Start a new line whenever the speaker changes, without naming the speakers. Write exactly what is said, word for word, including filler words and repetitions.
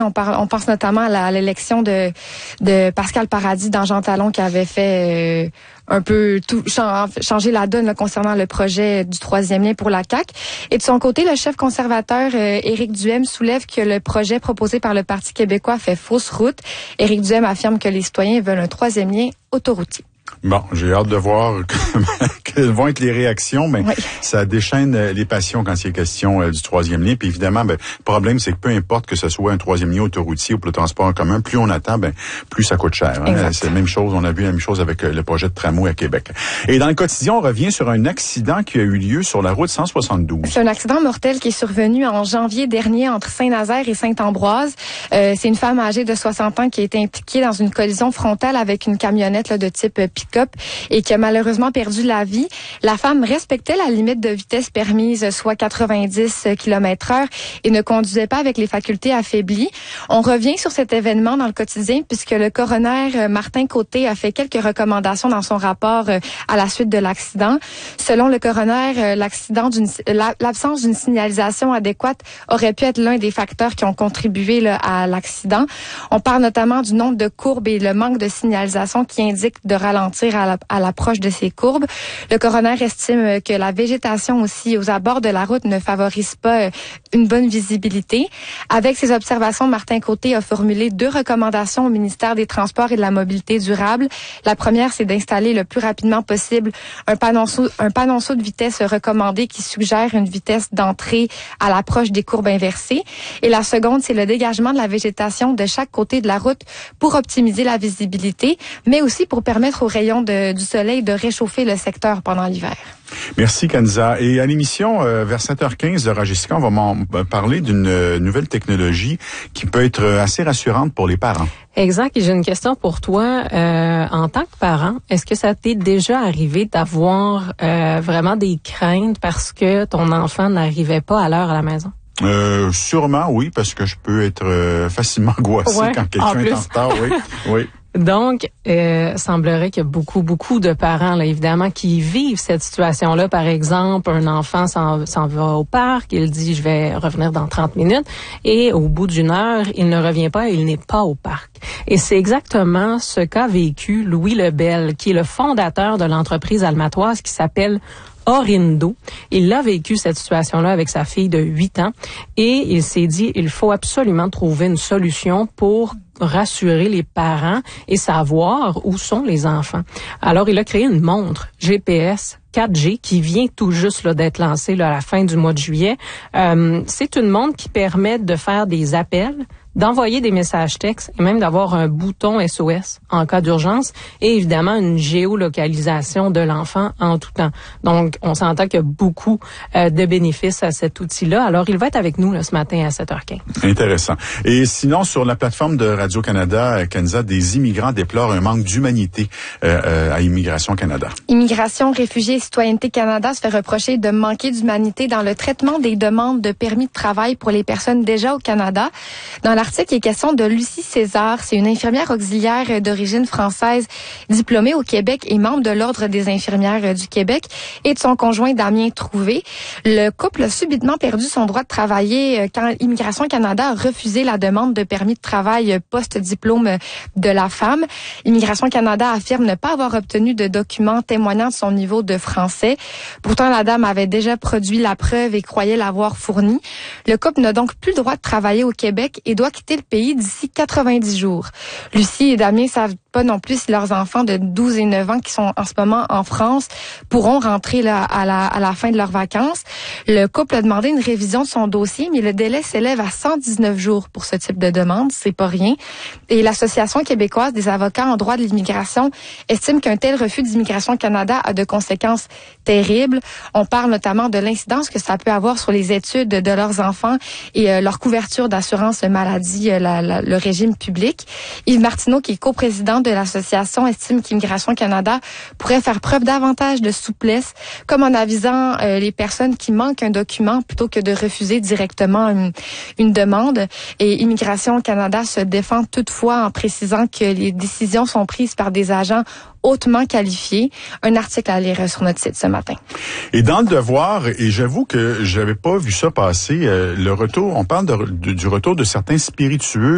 On, parle, on pense notamment à, la, à l'élection de, de Pascal Paradis dans Jean Talon qui avait fait euh, un peu tout changer la donne là, concernant le projet du troisième lien pour la C A Q. Et de son côté, le chef conservateur euh, Éric Duhaime soulève que le projet proposé par le Parti québécois fait fausse route. Éric Duhaime affirme que les citoyens veulent un troisième lien autoroutier.
Bon, j'ai hâte de voir quelles vont être les réactions, mais oui. Ça déchaîne les passions quand il est question du troisième lien. Puis évidemment, ben, le problème, c'est que peu importe que ce soit un troisième lien autoroutier ou pour le transport en commun, plus on attend, ben, plus ça coûte cher. Hein? C'est la même chose, on a vu la même chose avec le projet de tramway à Québec. Et dans le quotidien, on revient sur un accident qui a eu lieu sur la route cent soixante-douze.
C'est un accident mortel qui est survenu en janvier dernier entre Saint-Nazaire et Saint-Ambroise. Euh, c'est une femme âgée de soixante ans qui a été impliquée dans une collision frontale avec une camionnette là, de type pick-up et qui a malheureusement perdu la vie. La femme respectait la limite de vitesse permise, soit quatre-vingt-dix kilomètres heure, et ne conduisait pas avec les facultés affaiblies. On revient sur cet événement dans le quotidien puisque le coroner Martin Côté a fait quelques recommandations dans son rapport à la suite de l'accident. Selon le coroner, l'accident d'une, l'absence d'une signalisation adéquate aurait pu être l'un des facteurs qui ont contribué là, à l'accident. On parle notamment du nombre de courbes et le manque de signalisation qui indique de ralentir à, la, à l'approche de ces courbes. Le coroner estime que la végétation aussi aux abords de la route ne favorise pas une bonne visibilité. Avec ces observations, Martin Côté a formulé deux recommandations au ministère des Transports et de la Mobilité durable. La première, c'est d'installer le plus rapidement possible un panonceau, un panonceau de vitesse recommandé qui suggère une vitesse d'entrée à l'approche des courbes inversées. Et la seconde, c'est le dégagement de la végétation de chaque côté de la route pour optimiser la visibilité, mais aussi pour permettre aux rayons de, du soleil de réchauffer le secteur pendant l'hiver.
Merci, Kanza. Et à l'émission, euh, vers sept heures quinze de Ragisca, on va m'en parler d'une euh, nouvelle technologie qui peut être assez rassurante pour les parents.
Exact. Et j'ai une question pour toi. Euh, en tant que parent, est-ce que ça t'est déjà arrivé d'avoir euh, vraiment des craintes parce que ton enfant n'arrivait pas à l'heure à la maison?
Euh, sûrement, oui, parce que je peux être euh, facilement angoissé
ouais,
quand quelqu'un est en retard. Oui, oui.
Donc, euh, semblerait qu'il y a beaucoup, beaucoup de parents, là, évidemment, qui vivent cette situation-là. Par exemple, un enfant s'en, s'en va au parc, il dit « je vais revenir dans trente minutes » et au bout d'une heure, il ne revient pas et il n'est pas au parc. Et c'est exactement ce qu'a vécu Louis Lebel, qui est le fondateur de l'entreprise almatoise qui s'appelle Orindo. Il a vécu cette situation-là avec sa fille de huit ans et il s'est dit il faut absolument trouver une solution pour rassurer les parents et savoir où sont les enfants. Alors, il a créé une montre G P S quatre G qui vient tout juste là, d'être lancée là, à la fin du mois de juillet. Euh, c'est une montre qui permet de faire des appels, d'envoyer des messages textes et même d'avoir un bouton S O S en cas d'urgence et évidemment une géolocalisation de l'enfant en tout temps. Donc, on s'entend qu'il y a beaucoup euh, de bénéfices à cet outil-là. Alors, il va être avec nous là, ce matin à sept heures quinze.
Intéressant. Et sinon, sur la plateforme de Radio-Canada, Kanza, des immigrants déplorent un manque d'humanité euh, euh, à Immigration Canada.
Immigration, Réfugiés et Citoyenneté Canada se fait reprocher de manquer d'humanité dans le traitement des demandes de permis de travail pour les personnes déjà au Canada. Dans l'article, il est question de Lucie César. C'est une infirmière auxiliaire d'origine française, diplômée au Québec et membre de l'Ordre des infirmières du Québec, et de son conjoint Damien Trouvé. Le couple a subitement perdu son droit de travailler quand Immigration Canada a refusé la demande de permis de travail post-diplôme de la femme. Immigration Canada affirme ne pas avoir obtenu de documents témoignant de son niveau de français. Pourtant, la dame avait déjà produit la preuve et croyait l'avoir fournie. Le couple n'a donc plus le droit de travailler au Québec et doit quitter le pays d'ici quatre-vingt-dix jours. Lucie et Damien savent pas non plus si leurs enfants de douze et neuf ans qui sont en ce moment en France pourront rentrer là, à, la, à la fin de leurs vacances. Le couple a demandé une révision de son dossier, mais le délai s'élève à cent dix-neuf jours pour ce type de demande. C'est pas rien. Et l'Association québécoise des avocats en droit de l'immigration estime qu'un tel refus d'Immigration Canada a de conséquences terribles. On parle notamment de l'incidence que ça peut avoir sur les études de leurs enfants et euh, leur couverture d'assurance maladie, euh, la, la, le régime public. Yves Martineau, qui est coprésident de l'association, estime qu'Immigration Canada pourrait faire preuve davantage de souplesse, comme en avisant euh, les personnes qui manquent un document plutôt que de refuser directement une, une demande. Et Immigration Canada se défend toutefois en précisant que les décisions sont prises par des agents hautement qualifiés. Un article à lire sur notre site ce matin.
Et dans le Devoir, et j'avoue que j'avais pas vu ça passer, euh, le retour, on parle de, de, du retour de certains spiritueux